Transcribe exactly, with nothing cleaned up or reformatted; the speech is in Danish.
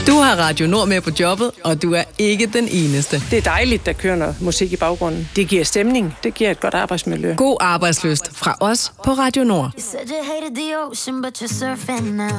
Du har Radio Nord med på jobbet, og du er ikke den eneste. Det er dejligt, der kører noget musik i baggrunden. Det giver stemning. Det giver et godt arbejdsmiljø. God arbejdslyst fra os på Radio Nord.